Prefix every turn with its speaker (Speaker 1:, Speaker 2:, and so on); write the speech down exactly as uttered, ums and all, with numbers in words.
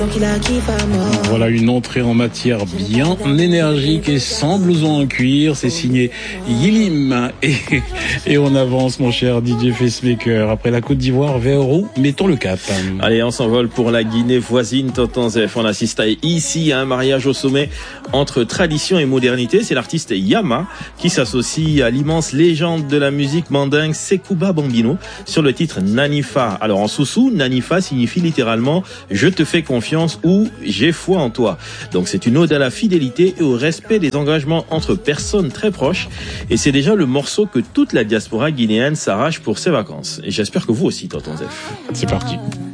Speaker 1: Voilà une entrée en matière bien énergique et sans blouson en cuir. C'est signé Yilim. Et, et on avance, mon cher D J Facemaker. Après la Côte d'Ivoire, vers où mettons le cap?
Speaker 2: Allez, on s'envole pour la Guinée voisine, Tonton Zef. On assiste ici à un mariage au sommet entre tradition et modernité. C'est l'artiste Yama qui s'associe à l'immense légende de la musique mandingue Sekouba Bambino sur le titre Nanifa. Alors en soussou, Nanifa signifie littéralement « je te fais confiance » ou « j'ai foi en toi ». Donc c'est une ode à la fidélité et au respect des engagements entre personnes très proches. Et c'est déjà le morceau que toute la diaspora guinéenne s'arrache pour ses vacances. Et j'espère que vous aussi, Tonton Zef.
Speaker 1: C'est parti.